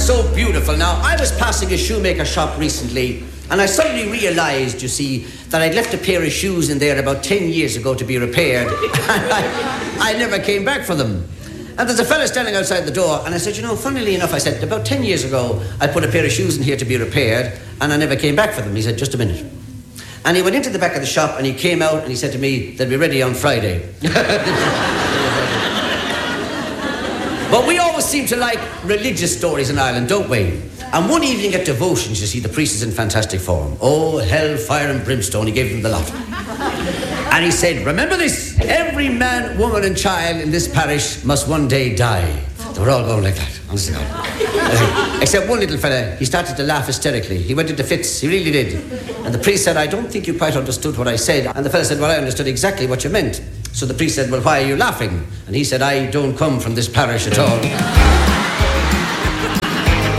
so beautiful. Now, I was passing a shoemaker shop recently, and I suddenly realised, you see, that I'd left a pair of shoes in there about 10 years ago to be repaired, and I never came back for them. And there's a fella standing outside the door, and I said, you know, funnily enough, I said, about 10 years ago, I put a pair of shoes in here to be repaired, and I never came back for them. He said, just a minute. And he went into the back of the shop, and he came out, and he said to me, they'll be ready on Friday. But we always seem to like religious stories in Ireland, don't we? And one evening at devotions, you see, the priest is in fantastic form. Oh, hell, fire and brimstone, he gave them the lot. And he said, remember this, every man, woman and child in this parish must one day die. They were all going like that, honestly God. Except one little fella, he started to laugh hysterically. He went into fits, he really did. And the priest said, I don't think you quite understood what I said. And the fella said, well, I understood exactly what you meant. So the priest said, well, why are you laughing? And he said, I don't come from this parish at all.